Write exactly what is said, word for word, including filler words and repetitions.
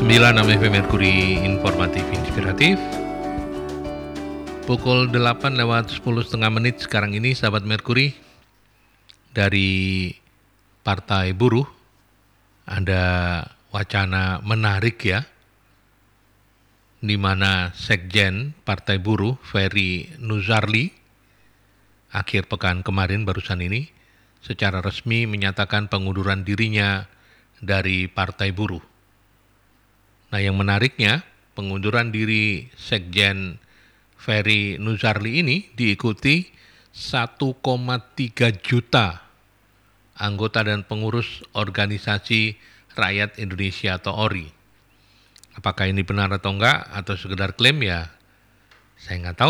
sembilan enam F M Merkuri Informatif Inspiratif. Pukul delapan lewat sepuluh setengah menit sekarang ini, sahabat Merkuri. Dari Partai Buruh ada wacana menarik ya, di mana Sekjen Partai Buruh Ferry Nuzarli akhir pekan kemarin barusan ini secara resmi menyatakan pengunduran dirinya dari Partai Buruh. Nah, yang menariknya, pengunduran diri Sekjen Ferry Nuzarli ini diikuti satu koma tiga juta anggota dan pengurus Organisasi Rakyat Indonesia atau O R I. Apakah ini benar atau enggak, atau sekedar klaim, ya saya nggak tahu.